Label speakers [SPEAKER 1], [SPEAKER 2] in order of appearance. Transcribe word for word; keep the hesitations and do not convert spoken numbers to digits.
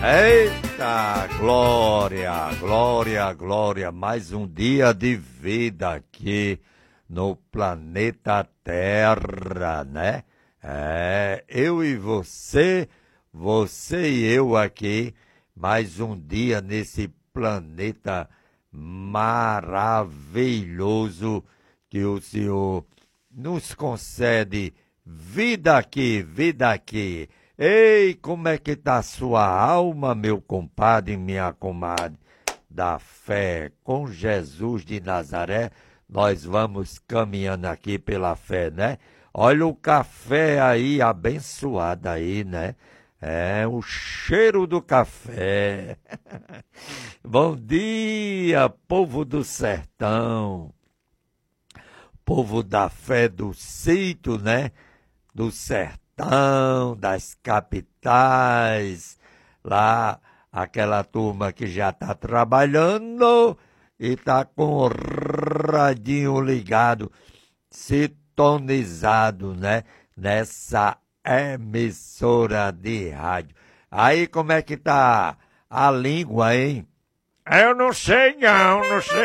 [SPEAKER 1] Eita, glória, glória, glória, mais um dia de vida aqui no planeta Terra, né? É, eu e você, você e eu aqui, mais um dia nesse planeta maravilhoso que o Senhor nos concede vida aqui, vida aqui. Ei, como é que tá a sua alma, meu compadre e minha comadre? Da fé com Jesus de Nazaré, nós vamos caminhando aqui pela fé, né? Olha o café aí, abençoado aí, né? É, o cheiro do café. Bom dia, povo do sertão. Povo da fé do sítio, né? Do sertão. Das capitais, lá aquela turma que já está trabalhando e está com o radinho ligado, sintonizado, né? Nessa emissora de rádio. Aí como é que tá a língua, hein? Eu não sei não, não sei.